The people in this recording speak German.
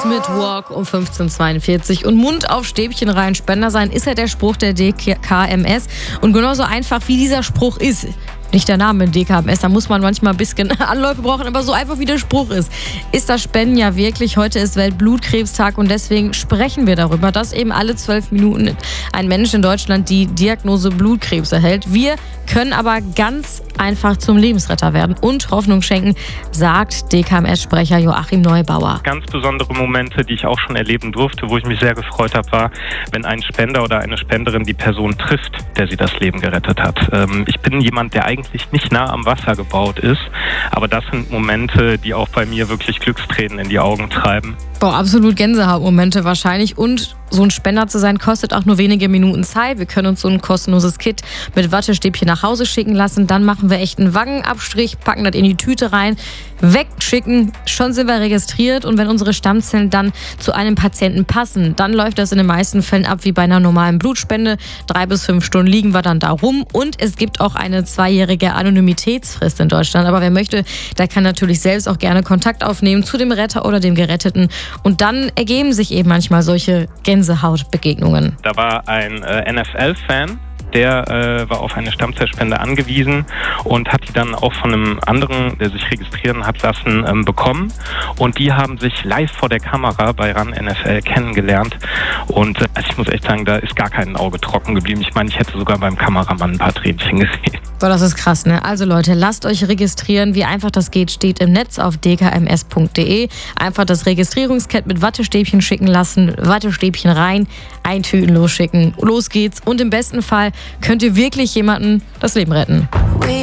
Beatles mit Walk um 15:42 und Mund auf Stäbchen rein, Spender sein, ist ja der Spruch der DKMS. Und genauso einfach wie dieser Spruch ist, nicht der Name DKMS, da muss man manchmal ein bisschen Anläufe brauchen, aber so einfach wie der Spruch ist das Spenden ja wirklich. Heute ist Weltblutkrebstag und deswegen sprechen wir darüber, dass eben alle 12 Minuten ein Mensch in Deutschland die Diagnose Blutkrebs erhält. Wir können aber ganz einfach zum Lebensretter werden und Hoffnung schenken, sagt DKMS-Sprecher Joachim Neubauer. Ganz besondere Momente, die ich auch schon erleben durfte, wo ich mich sehr gefreut habe, war, wenn ein Spender oder eine Spenderin die Person trifft, der sie das Leben gerettet hat. Ich bin jemand, der eigentlich nicht nah am Wasser gebaut ist, aber das sind Momente, die auch bei mir wirklich Glückstränen in die Augen treiben. Boah, absolut Gänsehautmomente wahrscheinlich. Und so ein Spender zu sein, kostet auch nur wenige Minuten Zeit. Wir können uns so ein kostenloses Kit mit Wattestäbchen nach Hause schicken lassen. Dann machen wir echt einen Wangenabstrich, packen das in die Tüte rein, wegschicken. Schon sind wir registriert. Und wenn unsere Stammzellen dann zu einem Patienten passen, dann läuft das in den meisten Fällen ab wie bei einer normalen Blutspende. 3 bis 5 Stunden liegen wir dann da rum. Und es gibt auch eine 2-jährige Anonymitätsfrist in Deutschland. Aber wer möchte, der kann natürlich selbst auch gerne Kontakt aufnehmen zu dem Retter oder dem Geretteten. Und dann ergeben sich eben manchmal solche Gänsehautbegegnungen. Da war ein NFL-Fan, der war auf eine Stammzellspende angewiesen und hat die dann auch von einem anderen, der sich registrieren hat lassen, bekommen. Und die haben sich live vor der Kamera bei RAN NFL kennengelernt. Und ich muss echt sagen, da ist gar kein Auge trocken geblieben. Ich meine, ich hätte sogar beim Kameramann ein paar Tränchen gesehen. Boah, das ist krass, ne? Also Leute, lasst euch registrieren. Wie einfach das geht, steht im Netz auf dkms.de. Einfach das Registrierungskit mit Wattestäbchen schicken lassen, Wattestäbchen rein, eintüten, losschicken. Los geht's. Und im besten Fall könnt ihr wirklich jemandem das Leben retten.